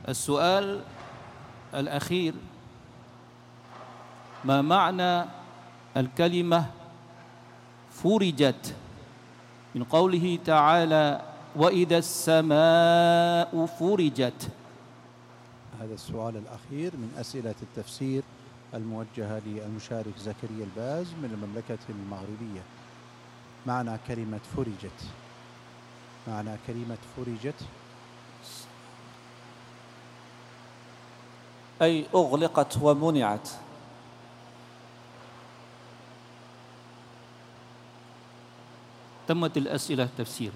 السؤال الأخير: ما معنى الكلمة فرجت من قوله تعالى وإذا السماء فرجت؟ هذا السؤال الأخير من أسئلة التفسير الموجهة للمشارك زكريا الباز من المملكة المغربية. معنى كلمة فرجت، معنى كلمة فرجت أي أغلقت ومنعت. تمت الأسئلة تفسير.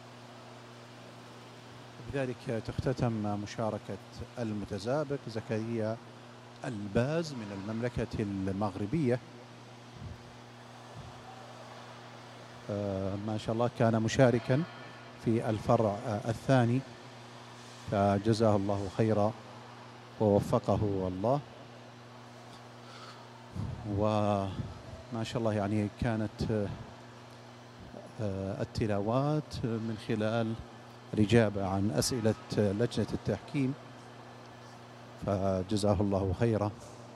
بذلك تختتم مشاركة المتسابق زكريا الباز من المملكة المغربية. ما شاء الله كان مشاركا في الفرع الثاني، فجزاه الله خيرا ووفقه الله. وما شاء الله يعني كانت التلاوات من خلال الإجابة عن أسئلة لجنة التحكيم، فجزاه الله خيرا.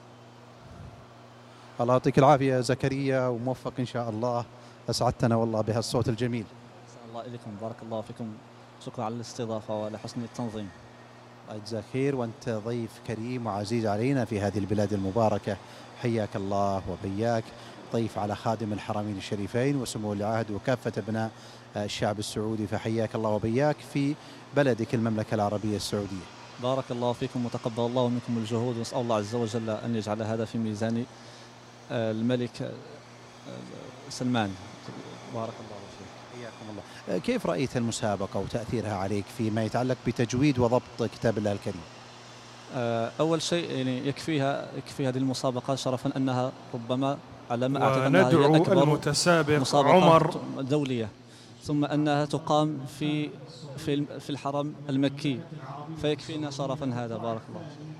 الله يعطيك العافية زكريا وموفق إن شاء الله. أسعدتنا والله بهالصوت الجميل. الله إليكم، بارك الله فيكم، شكرا على الاستضافة ولحسن التنظيم. الله يجزاك خير، وأنت ضيف كريم وعزيز علينا في هذه البلاد المباركة، حياك الله وبياك. ضيف على خادم الحرمين الشريفين وسمو ولي العهد وكافة أبناء الشعب السعودي، فحياك الله وبياك في بلدك المملكة العربية السعودية. بارك الله فيكم وتقبل الله منكم الجهود، ونسأل الله عز وجل أن يجعل هذا في ميزان الملك سلمان. بارك الله فيك. حياكم الله. كيف رأيت المسابقة وتأثيرها عليك فيما يتعلق بتجويد وضبط كتاب الله الكريم؟ أول شيء يعني يكفي هذه المسابقة شرفا أنها ربما على ما أعتقد أنها هي وندعو أكبر المتسابق عمر دولية، ثم أنها تقام في الحرم المكي، فيكفينا شرفا هذا. بارك الله فيك.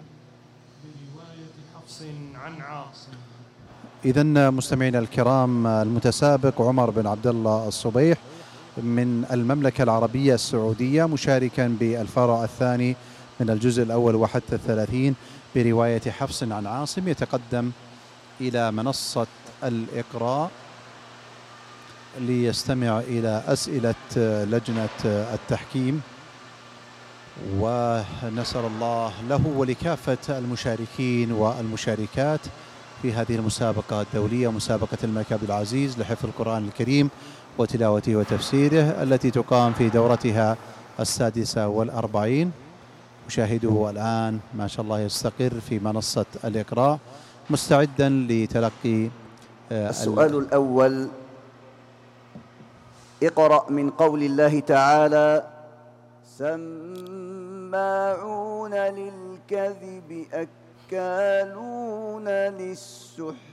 عن عاصم. إذن مستمعينا الكرام، المتسابق عمر بن عبد الله الصبيح من المملكة العربية السعودية، مشاركا بالفرع الثاني من الجزء الأول وحتى 30 برواية حفص عن عاصم، يتقدم إلى منصة الإقراء ليستمع إلى أسئلة لجنة التحكيم. ونسأل الله له ولكافة المشاركين والمشاركات في هذه المسابقة الدولية، مسابقة الملك عبد العزيز لحفظ القرآن الكريم وتلاوته وتفسيره، التي تقام في دورتها 46. مشاهده الآن ما شاء الله يستقر في منصة الإقراء مستعدا لتلقي السؤال الأول: اقرأ من قول الله تعالى: سماعون للكذب أكالون للسحت